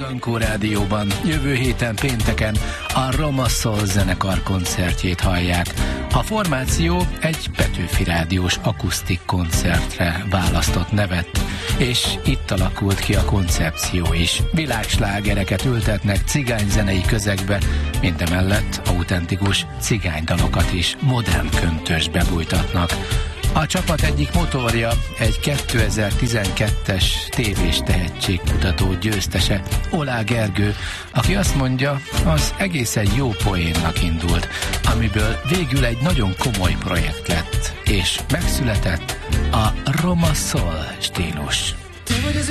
Brankó Rádióban jövő héten pénteken a Roma Soul zenekar koncertjét hallják. A formáció egy Petőfi Rádiós akusztik koncertre választott nevet, és itt alakult ki a koncepció is. Világslágereket ültetnek cigányzenei közegbe, mindemellett autentikus cigánydalokat is modern köntösbe bújtatnak. A csapat egyik motorja egy 2012-es tévés tehetségkutató győztese, Olá Gergő, aki azt mondja, az egészen jó poénnak indult, amiből végül egy nagyon komoly projekt lett, és megszületett a Roma Soul stílus.